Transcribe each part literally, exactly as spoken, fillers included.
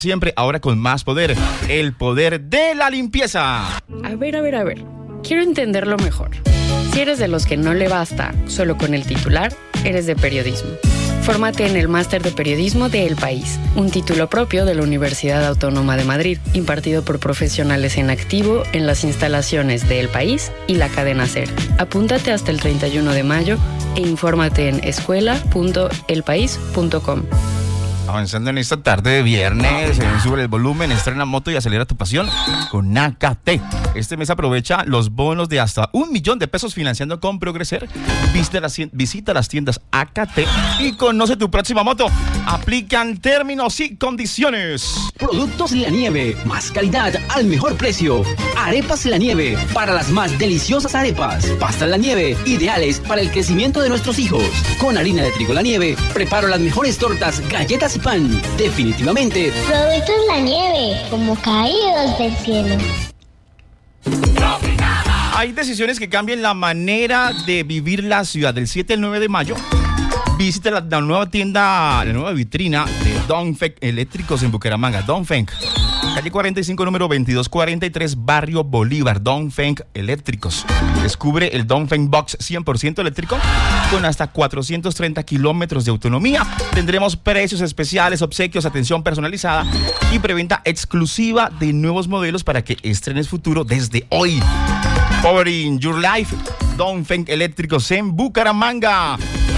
Siempre, ahora con más poder, el poder de la limpieza. A ver, a ver, a ver, quiero entenderlo mejor. Si eres de los que no le basta solo con el titular, eres de periodismo. Fórmate en el Máster de Periodismo de El País, un título propio de la Universidad Autónoma de Madrid, impartido por profesionales en activo en las instalaciones de El País y la cadena SER. Apúntate hasta el treinta y uno de mayo e infórmate en escuela punto el país punto com. Avanzando en esta tarde de viernes, eh, sube el volumen, estrena moto y acelera tu pasión con A K T. Este mes aprovecha los bonos de hasta un millón de pesos financiando con Progreser. Visita las, visita las tiendas A K T y conoce tu próxima moto. Aplican términos y condiciones. Productos La Nieve, más calidad al mejor precio. Arepas La Nieve, para las más deliciosas arepas. Pastas La Nieve, ideales para el crecimiento de nuestros hijos. Con harina de trigo La Nieve, preparo las mejores tortas, galletas y pan. Definitivamente. Productos La Nieve, como caídos del cielo. Hay decisiones que cambian la manera de vivir la ciudad. Del siete al nueve de mayo, visita la, la nueva tienda, la nueva vitrina de Dongfeng Eléctricos en Bucaramanga. Dongfeng, calle cuarenta y cinco, número veintidós cuarenta y tres, Barrio Bolívar. Dongfeng Eléctricos. Descubre el Dongfeng Box cien por ciento eléctrico con hasta cuatrocientos treinta kilómetros de autonomía. Tendremos precios especiales, obsequios, atención personalizada y preventa exclusiva de nuevos modelos para que estrenes futuro desde hoy. Powering Your Life, Dongfeng Eléctricos en Bucaramanga.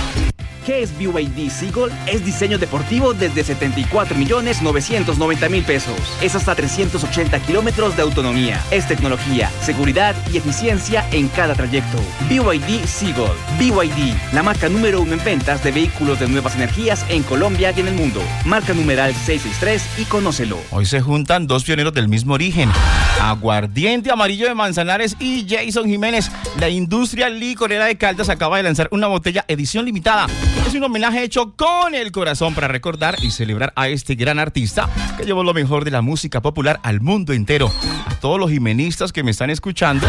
¿Qué es B Y D Seagull? Es diseño deportivo desde setenta y cuatro millones novecientos noventa mil pesos. Es hasta trescientos ochenta kilómetros de autonomía. Es tecnología, seguridad y eficiencia en cada trayecto. B Y D Seagull. B Y D, la marca número uno en ventas de vehículos de nuevas energías en Colombia y en el mundo. Marca numeral seiscientos sesenta y tres y conócelo. Hoy se juntan dos pioneros del mismo origen. Aguardiente Amarillo de Manzanares y Jason Jiménez. La industria licorera de Caldas acaba de lanzar una botella edición limitada. Es un homenaje hecho con el corazón para recordar y celebrar a este gran artista que llevó lo mejor de la música popular al mundo entero. A todos los jimenistas que me están escuchando,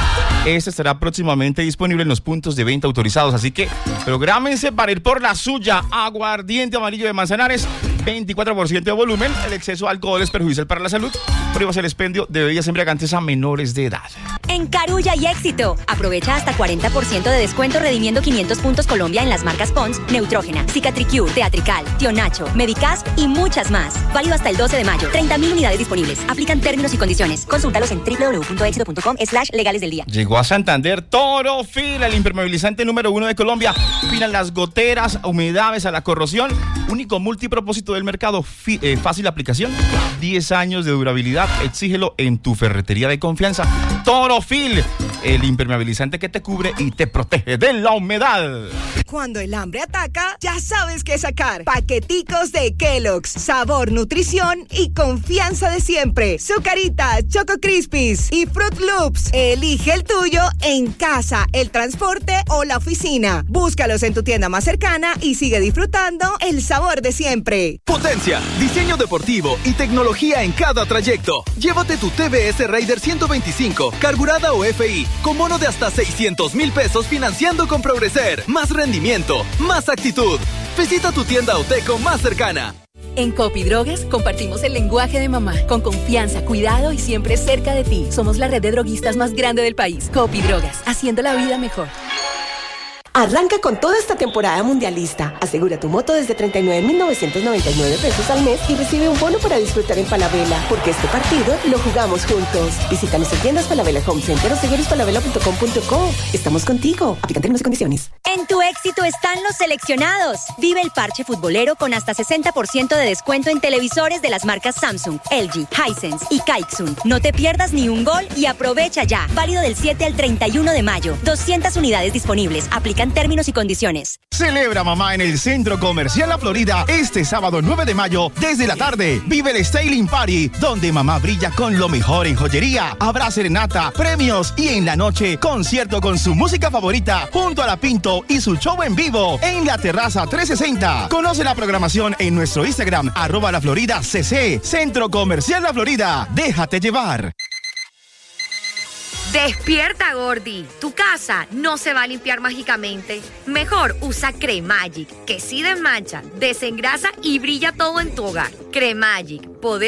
este estará próximamente disponible en los puntos de venta autorizados, así que prográmense para ir por la suya. Aguardiente Amarillo de Manzanares, veinticuatro por ciento de volumen. El exceso de alcohol es perjudicial para la salud. Prohíbas el expendio de bebidas embriagantes a menores de edad. En Carulla y Éxito, aprovecha hasta cuarenta por ciento de descuento redimiendo quinientos puntos Colombia en las marcas Pons, Neutrógena, Cicatricure, Teatrical, Tío Nacho, Medicasp y muchas más. Válido hasta el doce de mayo. treinta mil unidades disponibles. Aplican términos y condiciones. Consúltalos en doble u doble u doble u punto éxito punto com slash legales del día. Llegó a Santander Torofil, el impermeabilizante número uno de Colombia. Finan las goteras, humedades a la corrosión. Único multipropósito del mercado. Fi- eh, fácil aplicación. diez años de durabilidad. Exígelo en tu ferretería de confianza. Torofil, el impermeabilizante que te cubre y te protege de la humedad. Cuando el hambre ataca, ya sabes qué sacar. Paqueticos de Kellogg's. Sabor, nutrición y confianza de siempre. Zucaritas, Choco Crispies y Fruit Loops. Elige el tuyo en casa, el transporte o la oficina. Búscalos en tu tienda más cercana y sigue disfrutando el sabor de siempre. Potencia, diseño deportivo y tecnología en cada trayecto. Llévate tu T V S Raider ciento veinticinco, carburada o F I, con bono de hasta seiscientos mil pesos financiando con Progreser. Más rendimiento, más actitud. Visita tu tienda Oteco más cercana. En Copidrogas compartimos el lenguaje de mamá, con confianza, cuidado y siempre cerca de ti. Somos la red de droguistas más grande del país. Copidrogas, haciendo la vida mejor. Arranca con toda esta temporada mundialista. Asegura tu moto desde treinta y nueve mil novecientos noventa y nueve pesos al mes y recibe un bono para disfrutar en Falabella, porque este partido lo jugamos juntos. Visita nuestras tiendas Falabella Home Center o seguros falabella punto com punto co. Estamos contigo. Aplican términos y condiciones. En tu éxito están los seleccionados. Vive el parche futbolero con hasta sesenta por ciento de descuento en televisores de las marcas Samsung, L G, Hisense y Kaiksun. No te pierdas ni un gol y aprovecha ya. Válido del siete al treinta y uno de mayo. doscientas unidades disponibles. Aplican términos y condiciones. Celebra mamá en el Centro Comercial La Florida este sábado nueve de mayo desde la tarde. Vive el Styling Party, donde mamá brilla con lo mejor en joyería. Habrá serenata, premios y en la noche concierto con su música favorita junto a La Pinto y su show en vivo en la terraza trescientos sesenta. Conoce la programación en nuestro Instagram, arroba La Florida C C. Centro Comercial La Florida. Déjate llevar. Despierta, Gordi. Tu casa no se va a limpiar mágicamente. Mejor usa Cremagic, que sí desmancha, desengrasa y brilla todo en tu hogar. Cremagic, poder